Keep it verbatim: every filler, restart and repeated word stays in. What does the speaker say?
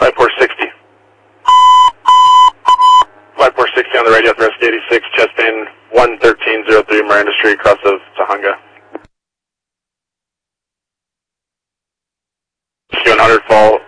Flight four sixty. Flight four sixty on the radio, thrust eighty-six, chest in one thirteen zero three, Miranda Street, cross of Tahunga. Q one hundred, fall